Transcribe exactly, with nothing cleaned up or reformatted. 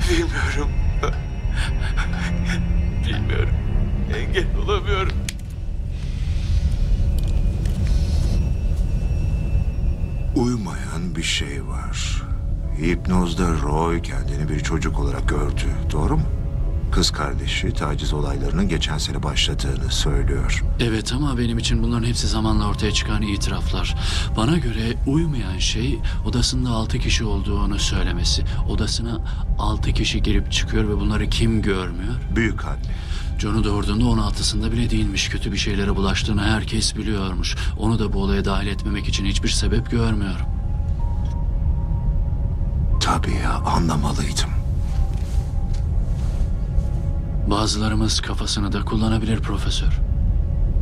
Bilmiyorum. Bilmiyorum. Engel olamıyorum. Uymayan bir şey var. Hipnozda Roy kendini bir çocuk olarak gördü. Doğru mu? Kız kardeşi taciz olaylarının geçen sene başladığını söylüyor. Evet ama benim için bunların hepsi zamanla ortaya çıkan itiraflar. Bana göre uymayan şey odasında altı kişi olduğunu söylemesi. Odasına altı kişi girip çıkıyor ve bunları kim görmüyor? Büyük anne. John'u doğurduğunda on altısında bile değilmiş. Kötü bir şeylere bulaştığını herkes biliyormuş. Onu da bu olaya dahil etmemek için hiçbir sebep görmüyorum. Tabii ya, anlamalıydım. Bazılarımız kafasını da kullanabilir profesör.